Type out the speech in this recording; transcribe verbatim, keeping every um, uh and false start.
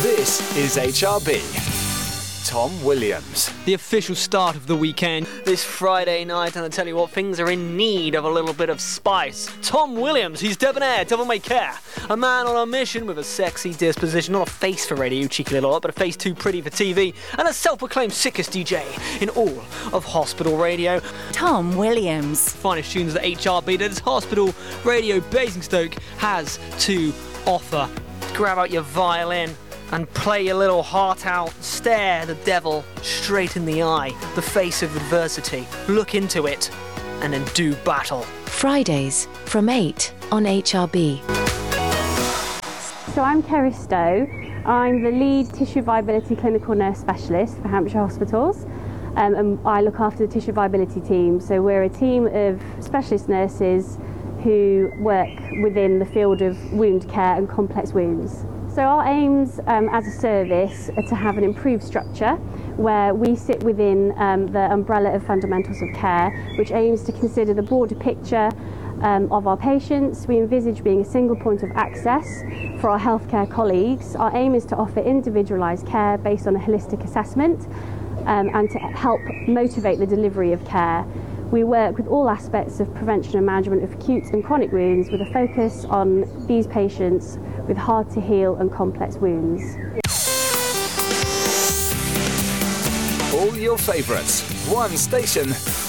This is H R B. Tom Williams. The official start of the weekend. This Friday night, and I tell you what, things are in need of a little bit of spice. Tom Williams, he's debonair, devil may care. A man on a mission with a sexy disposition, not a face for radio, cheeky little lot, but a face too pretty for T V, and a self-proclaimed sickest D J in all of hospital radio. Tom Williams. Finest tunes at H R B that this hospital radio Basingstoke has to offer. Grab out your violin and play your little heart out. Stare the devil straight in the eye, the face of adversity. Look into it, and then do battle. Fridays from eight on H R B. So I'm Kerry Stowe. I'm the lead tissue viability clinical nurse specialist for Hampshire Hospitals, um, and I look after the tissue viability team. So we're a team of specialist nurses who work within the field of wound care and complex wounds. So our aims um, as a service are to have an improved structure where we sit within um, the umbrella of fundamentals of care, which aims to consider the broader picture um, of our patients. We envisage being a single point of access for our healthcare colleagues. Our aim is to offer individualised care based on a holistic assessment um, and to help motivate the delivery of care. We work with all aspects of prevention and management of acute and chronic wounds with a focus on these patients with hard to heal and complex wounds. All your favourites, one station,